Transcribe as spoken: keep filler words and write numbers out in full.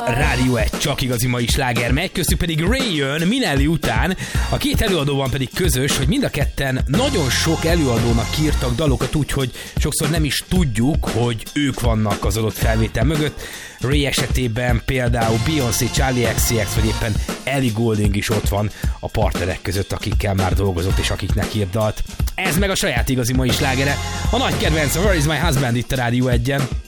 Rádió egy csak igazi mai sláger megy, köztük pedig Ray jön Minelli után. A két előadóban pedig közös, hogy mind a ketten nagyon sok előadónak írtak dalokat úgy, hogy sokszor nem is tudjuk, hogy ők vannak az adott felvétel mögött. Ray esetében például Beyoncé, Charlie X C X vagy éppen Ellie Goulding is ott van a partnerek között, akikkel már dolgozott és akiknek írt dalt. Ez meg a saját igazi mai slágere. A nagy kedvenc a Where is my husband itt a Rádió egyen.